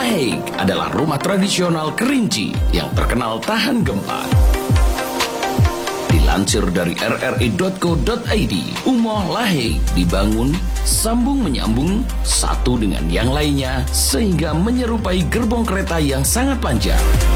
Lahaik adalah rumah tradisional Kerinci yang terkenal tahan gempa. Dilansir dari rri.co.id, Umah Lahaik dibangun sambung menyambung satu dengan yang lainnya sehingga menyerupai gerbong kereta yang sangat panjang.